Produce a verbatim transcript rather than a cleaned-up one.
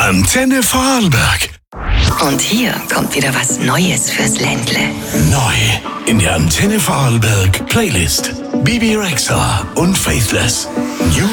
Antenne Vorarlberg. Und hier kommt wieder was Neues fürs Ländle. Neu in der Antenne Vorarlberg Playlist. Bibi Rexha und Faithless. New